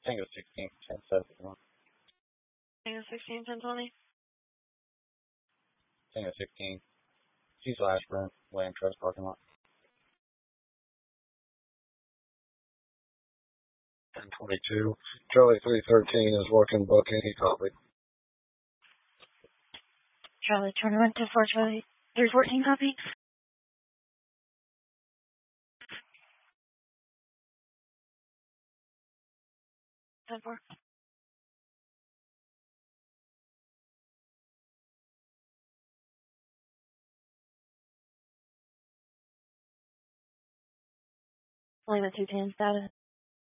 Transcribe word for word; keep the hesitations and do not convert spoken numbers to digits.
Tango sixteen, ten seven. Tango sixteen, ten twenty. Tango sixteen. Cecil Ashburn, Land Trust parking lot. ten twenty-two. Charlie three thirteen is working booking. He copied. Charlie, tournament to four, Charlie three fourteen, copy. ten four. Lima two ten, status.